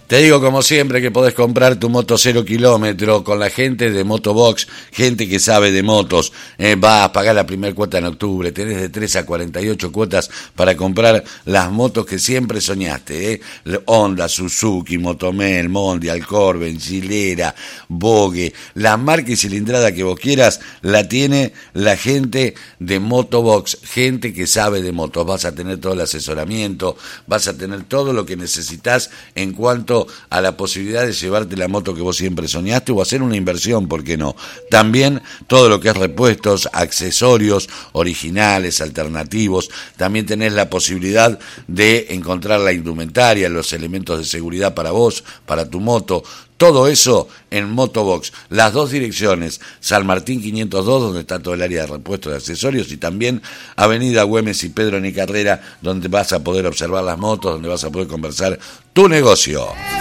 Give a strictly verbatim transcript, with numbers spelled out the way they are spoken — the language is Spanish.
Te digo como siempre que podés comprar tu moto cero kilómetro con la gente de Motobox, gente que sabe de motos. Eh, vas a pagar la primera cuota en octubre, tenés de tres a cuarenta y ocho cuotas para comprar las motos que siempre soñaste. Eh. Honda, Suzuki, Motomel, Mondial, Corben, Gilera, Vogue, la marca y cilindrada que vos quieras la tiene la gente de Motobox, gente que sabe de motos. Vas a tener todo el asesoramiento, vas a tener todo lo que necesitas en cuanto a la posibilidad de llevarte la moto que vos siempre soñaste o hacer una inversión, ¿por qué no? También todo lo que es repuestos, accesorios originales, alternativos. También tenés la posibilidad de encontrar la indumentaria, los elementos de seguridad para vos, para tu moto. Todo eso en Motobox. Las dos direcciones, San Martín quinientos dos, donde está todo el área de repuestos de accesorios, y también Avenida Güemes y Pedro Nicarrera, donde vas a poder observar las motos, donde vas a poder conversar tu negocio.